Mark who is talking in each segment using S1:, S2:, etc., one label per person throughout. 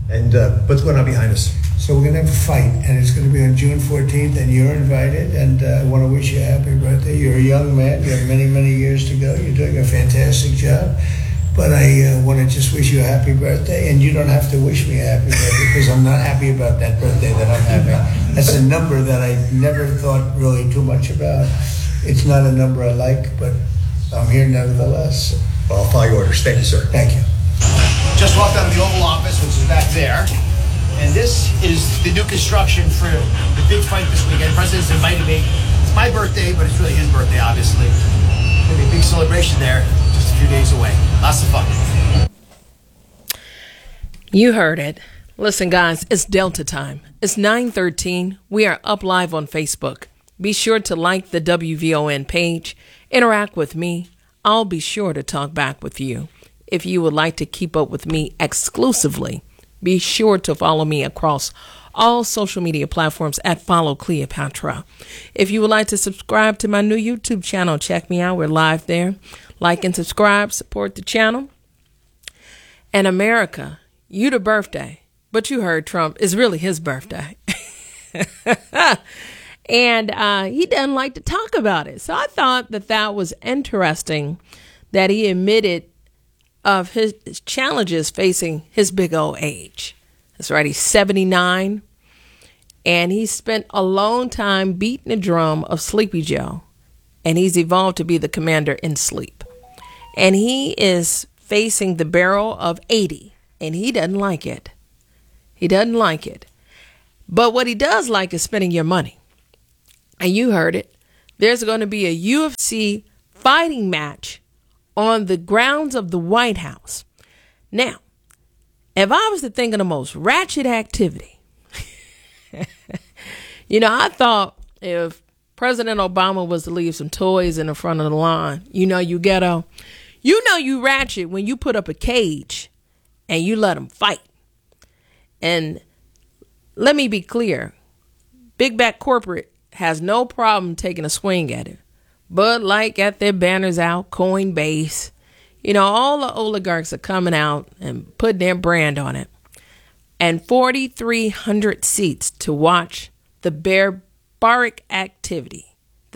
S1: and what's going on behind us?
S2: So we're going to have a fight, and it's going to be on June 14th, and you're invited, and I want to wish you a happy birthday. You're a young man. You have many, many years to go. You're doing a fantastic job. But I want to just wish you a happy birthday, and you don't have to wish me a happy birthday because I'm not happy about that birthday that I'm having. That's a number that I never thought really too much about. It's not a number I like, but I'm here nevertheless.
S1: Well, I'll follow your orders. Thank you, sir.
S2: Thank you.
S3: Just walked out of the Oval Office, which is back there. And this is the new construction for the big fight this weekend. The president's invited me. It's my birthday, but it's really his birthday, obviously. There'll be a big celebration there just a few days away. Lots of fun.
S4: You heard it. Listen, guys, it's Delta time. It's 9:13. We are up live on Facebook. Be sure to like the WVON page. Interact with me. I'll be sure to talk back with you. If you would like to keep up with me exclusively, be sure to follow me across all social media platforms at Follow Cleopatra. If you would like to subscribe to my new YouTube channel, check me out. We're live there. Like and subscribe, support the channel. And America, you the birthday, but you heard Trump, it's really his birthday. And he doesn't like to talk about it. So I thought that was interesting that he admitted of his challenges facing his big old age. That's right. He's 79. And he spent a long time beating the drum of Sleepy Joe. And he's evolved to be the commander in sleep. And he is facing the barrel of 80. And he doesn't like it. He doesn't like it. But what he does like is spending your money. And you heard it. There's going to be a UFC fighting match on the grounds of the White House. Now, if I was to think of the most ratchet activity, I thought if President Obama was to leave some toys in the front of the lawn, you ghetto, you ratchet when you put up a cage and you let them fight. And let me be clear, Big Back Corporate has no problem taking a swing at it. Bud Light got their banners out, Coinbase. All the oligarchs are coming out and putting their brand on it. And 4,300 seats to watch the barbaric activity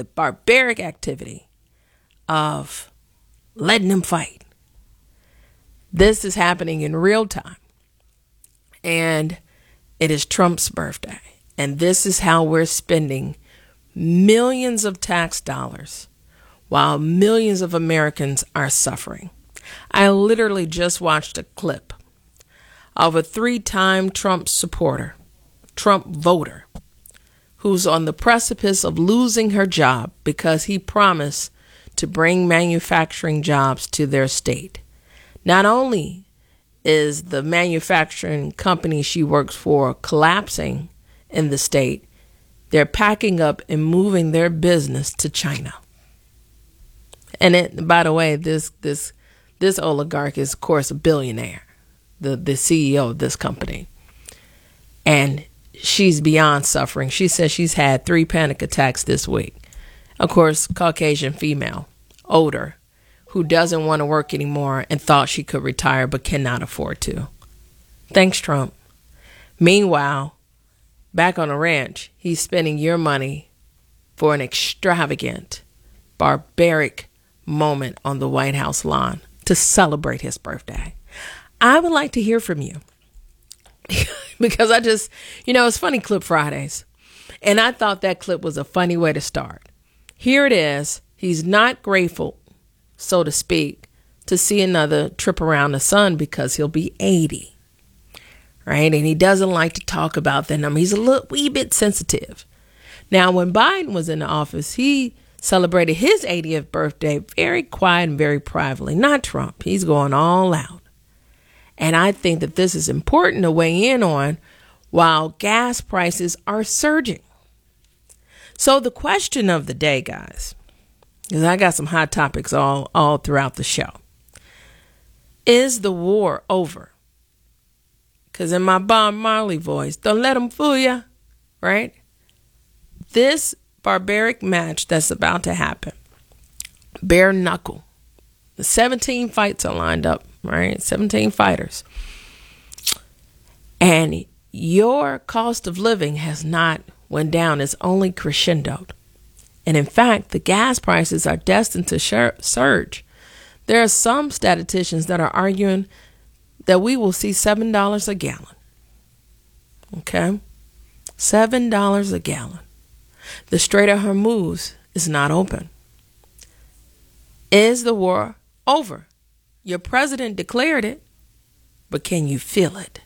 S4: of letting them fight. This is happening in real time. And it is Trump's birthday. And this is how we're spending millions of tax dollars while millions of Americans are suffering. I literally just watched a clip of a 3-time Trump supporter, Trump voter, who's on the precipice of losing her job because he promised to bring manufacturing jobs to their state. Not only is the manufacturing company she works for collapsing in the state, they're packing up and moving their business to China. And by the way, this oligarch is, of course, a billionaire, the CEO of this company. And she's beyond suffering. She says she's had 3 panic attacks this week. Of course, Caucasian female, older, who doesn't want to work anymore and thought she could retire but cannot afford to. Thanks, Trump. Meanwhile, back on the ranch, he's spending your money for an extravagant, barbaric moment on the White House lawn to celebrate his birthday. I would like to hear from you because I just, it's Funny Clip Fridays. And I thought that clip was a funny way to start. Here it is. He's not grateful, so to speak, to see another trip around the sun because he'll be 80. Right? And he doesn't like to talk about that number. He's a wee bit sensitive. Now, when Biden was in the office, he celebrated his 80th birthday very quiet and very privately. Not Trump. He's going all out. And I think that this is important to weigh in on while gas prices are surging. So the question of the day, guys, because I got some hot topics all throughout the show. Is the war over? Because in my Bob Marley voice, don't let them fool you, right? This barbaric match that's about to happen, bare knuckle. The 17 fights are lined up, right? 17 fighters. And your cost of living has not went down. It's only crescendoed. And in fact, the gas prices are destined to surge. There are some statisticians that are arguing that we will see $7 a gallon. Okay? $7 a gallon. The Strait of Hormuz is not open. Is the war over? Your president declared it, but can you feel it?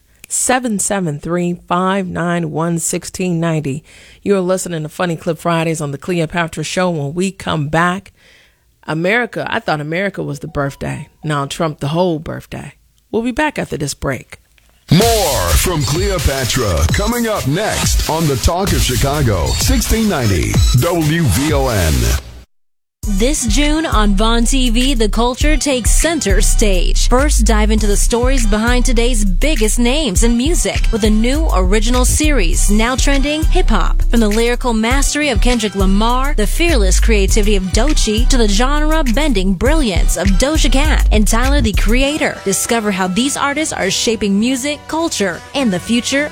S4: 773-591-1690. You're listening to Funny Clip Fridays on the Cleopatra Show. When we come back, America, I thought America was the birthday. Now Trump the whole birthday. We'll be back after this break.
S5: More from Cleopatra coming up next on the Talk of Chicago, 1690 WVON.
S6: This June on Vaughn TV, the culture takes center stage. First, dive into the stories behind today's biggest names in music with a new original series, now trending hip-hop. From the lyrical mastery of Kendrick Lamar, the fearless creativity of Doechii, to the genre-bending brilliance of Doja Cat and Tyler, the Creator. Discover how these artists are shaping music, culture, and the future